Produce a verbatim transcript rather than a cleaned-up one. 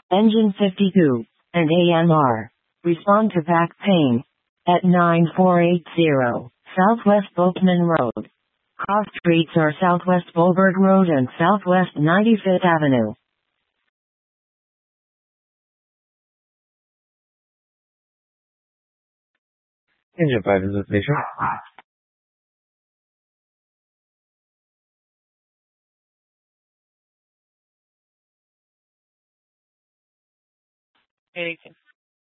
Engine fifty-two, and A M R. Respond to back pain. At nine four eight zero, Southwest Boatman Road. Cross streets are Southwest Boulevard Road and Southwest ninety-fifth Avenue. Engine five is the station. Anything.